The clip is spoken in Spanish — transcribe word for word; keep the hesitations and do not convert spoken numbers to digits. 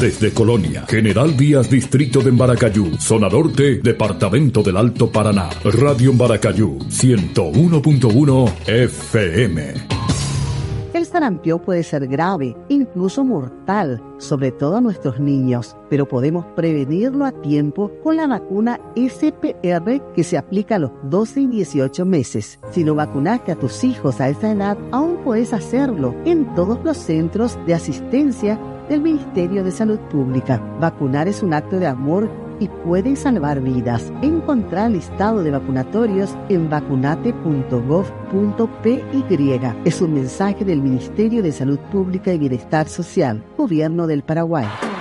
Desde Colonia, General Díaz, Distrito de Embaracayú, Zona Norte, Departamento del Alto Paraná. Radio Embaracayú, ciento uno punto uno F M. El sarampión puede ser grave, incluso mortal, sobre todo a nuestros niños, pero podemos prevenirlo a tiempo con la vacuna S P R que se aplica a los doce y dieciocho meses. Si no vacunaste a tus hijos a esa edad, aún puedes hacerlo en todos los centros de asistencia del Ministerio de Salud Pública. Vacunar es un acto de amor y puede salvar vidas. Encontrar el listado de vacunatorios en vacunate punto gov punto p y. Es un mensaje del Ministerio de Salud Pública y Bienestar Social, Gobierno del Paraguay.